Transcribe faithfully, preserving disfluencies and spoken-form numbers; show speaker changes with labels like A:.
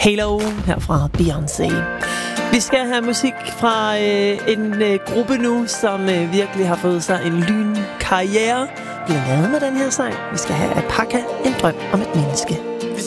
A: Halo her fra Beyoncé. Vi skal have musik fra øh, en øh, gruppe nu, som øh, virkelig har fået sig en lynkarriere. Blandt andet med den her sang. Vi skal have Alpaca, en drøm om et menneske.